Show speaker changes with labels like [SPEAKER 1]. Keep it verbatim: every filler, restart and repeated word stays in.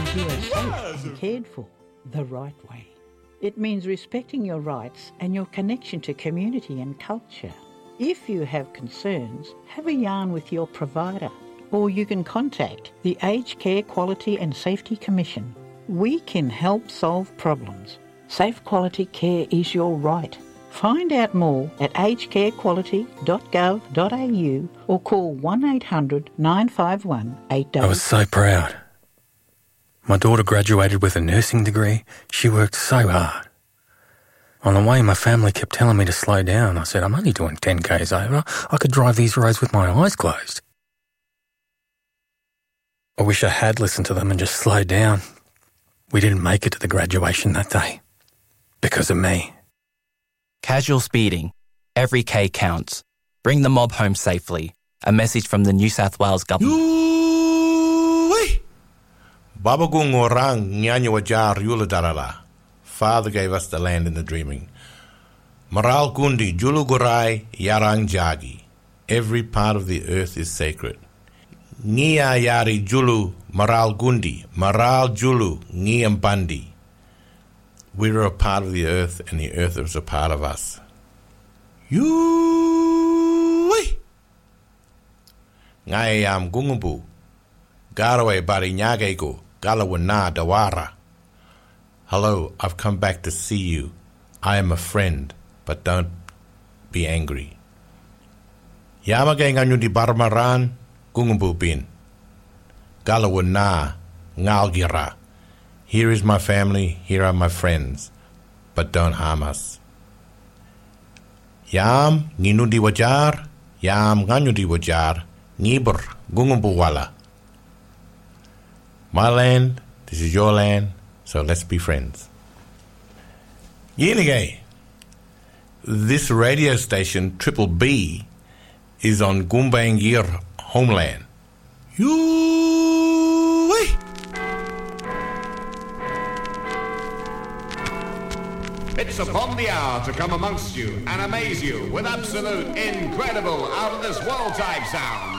[SPEAKER 1] means you are safe and cared for the right way. It means respecting your rights and your connection to community and culture. If you have concerns, have a yarn with your provider, or you can contact the Aged Care Quality and Safety Commission. We can help solve problems. Safe quality care is your right. Find out more at aged care quality dot gov dot a u or call one eight hundred nine five one eight double.
[SPEAKER 2] I was so proud. My daughter graduated with a nursing degree. She worked so hard. On the way, my family kept telling me to slow down. I said, I'm only doing ten kays over. I could drive these roads with my eyes closed. I wish I had listened to them and just slowed down. We didn't make it to the graduation that day. Because of me.
[SPEAKER 3] Casual speeding. Every K counts. Bring the mob home safely. A message from the New South Wales government.
[SPEAKER 4] Yui! Babagung orang nyanyi wajar yula darala. Father gave us the land in the dreaming. Maral gundi julu gurai yarang jagi. Every part of the earth is sacred. Ngia yari julu maral gundi. Maral julu ngiam bandi. We were a part of the earth, and the earth was a part of us. Yui! Ngayam gungubu. Garaway bari nyagego. Galawana dawara. Hello, I've come back to see you. I am a friend, but don't be angry. Yamagay nganyo di barmaran, gungubu bin. Galawana ngalgira. Here is my family, here are my friends, but don't harm us. Yam nginudi wajar, yam nganyudi wajar, ngibur gungumbuwala. My land, this is your land, so let's be friends. Yenigay, this radio station, Triple B, is on Gumbaynggirr homeland. Yoo-wee!
[SPEAKER 5] It's upon the hour to come amongst you and amaze you with absolute, incredible, out-of-this-world type sound.